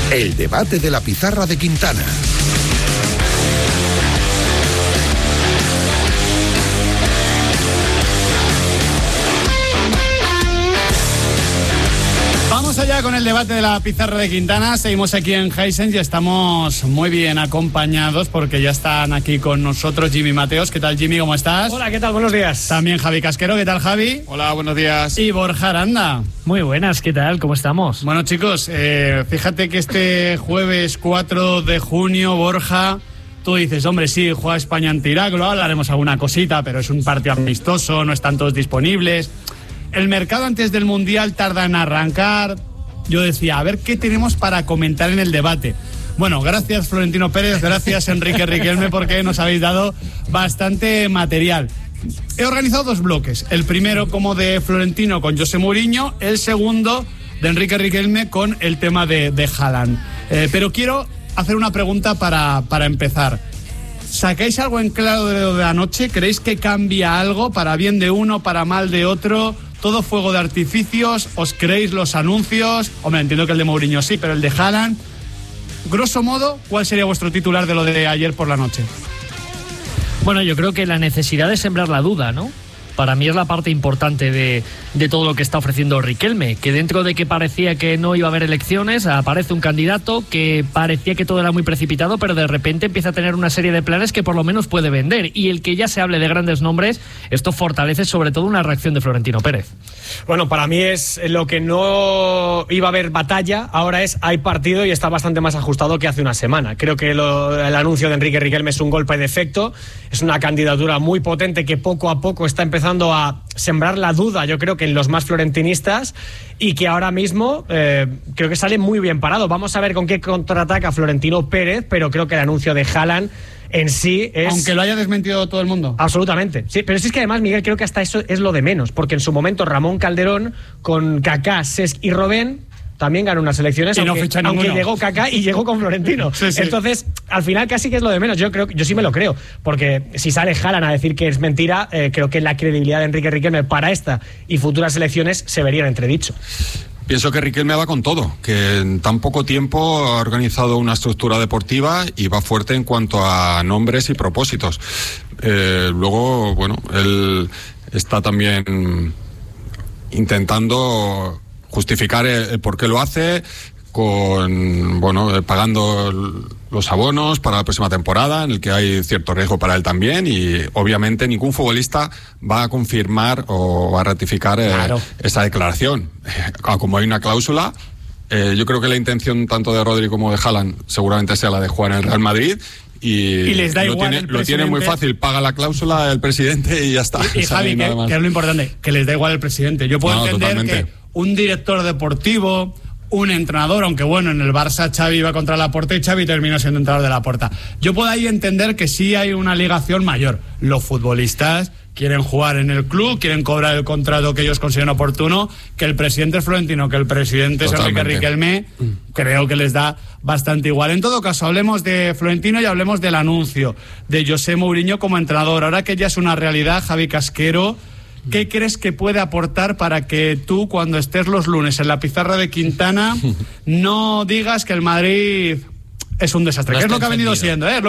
El debate de la pizarra de Quintana. Vamos allá con el debate de la pizarra de Quintana. Seguimos aquí en Hisense y estamos muy bien acompañados porque ya están aquí con nosotros Jimmy Mateos. ¿Qué tal, Jimmy? ¿Cómo estás? Hola, ¿qué tal? Buenos días. También Javi Casquero. ¿Qué tal, Javi? Hola, buenos días. Y Borja Aranda. Muy buenas, ¿qué tal? ¿Cómo estamos? Bueno, chicos, fíjate que este jueves 4 de junio, Borja, tú dices, hombre, sí, juega España ante Irak, luego hablaremos alguna cosita, pero es un partido amistoso, no están todos disponibles. El mercado antes del Mundial tarda en arrancar. Yo decía, a ver qué tenemos para comentar en el debate. Bueno, gracias Florentino Pérez, gracias Enrique Riquelme, porque nos habéis dado bastante material. He organizado dos bloques. El primero como de Florentino con José Mourinho, el segundo de Enrique Riquelme con el tema de Haaland. Pero quiero hacer una pregunta para empezar. ¿Sacáis algo en claro de lo de anoche? ¿Creéis que cambia algo para bien de uno, para mal de otro? ¿Todo fuego de artificios? ¿Os creéis los anuncios? Hombre, entiendo que el de Mourinho sí, pero el de Haaland. Grosso modo, ¿cuál sería vuestro titular de lo de ayer por la noche? Bueno, yo creo que la necesidad de sembrar la duda, ¿no? Para mí es la parte importante de todo lo que está ofreciendo Riquelme, que dentro de que parecía que no iba a haber elecciones, aparece un candidato que parecía que todo era muy precipitado, pero de repente empieza a tener una serie de planes que por lo menos puede vender. Y el que ya se hable de grandes nombres, esto fortalece sobre todo una reacción de Florentino Pérez. Bueno, para mí es lo que no iba a haber batalla, ahora hay partido y está bastante más ajustado que hace una semana. Creo que el anuncio de Enrique Riquelme es un golpe de efecto, es una candidatura muy potente que poco a poco está empezando a sembrar la duda, yo creo que en los más florentinistas, y que ahora mismo creo que sale muy bien parado. Vamos a ver con qué contraataca Florentino Pérez, pero creo que el anuncio de Haaland en sí es... Aunque lo haya desmentido todo el mundo. Absolutamente, sí, pero es que además, Miguel, creo que hasta eso es lo de menos, porque en su momento Ramón Calderón con Kaká, Cesc y Robben también ganó unas elecciones, y aunque llegó Kaká y llegó con Florentino. Sí. Entonces, al final casi que es lo de menos. Yo sí me lo creo, porque si sale Haaland a decir que es mentira, creo que la credibilidad de Enrique Riquelme para esta y futuras elecciones se vería en entredicho. Pienso que Riquelme va con todo, que en tan poco tiempo ha organizado una estructura deportiva y va fuerte en cuanto a nombres y propósitos. Luego, bueno, él está también intentando justificar el por qué lo hace, pagando los abonos para la próxima temporada, en el que hay cierto riesgo para él también, y obviamente ningún futbolista va a confirmar o a ratificar esa declaración. Como hay una cláusula, yo creo que la intención tanto de Rodri como de Haaland seguramente sea la de jugar en el Real Madrid. Y les da igual, lo tiene muy fácil, paga la cláusula del presidente y ya está. Y Javi, que es lo importante, que les da igual el presidente. Yo puedo entender totalmente que un director deportivo, un entrenador, aunque bueno, en el Barça Xavi iba contra Laporta y Xavi terminó siendo entrenador de Laporta. Yo puedo ahí entender que sí hay una ligación mayor. Los futbolistas quieren jugar en el club, quieren cobrar el contrato que ellos consideren oportuno. Que el presidente es Florentino, que el presidente es Enrique Riquelme, creo que les da bastante igual. En todo caso, hablemos de Florentino y hablemos del anuncio de José Mourinho como entrenador. Ahora que ya es una realidad, Javi Casquero, ¿qué crees que puede aportar para que tú, cuando estés los lunes en la pizarra de Quintana, no digas que el Madrid es un desastre? Que es lo que ha venido siendo,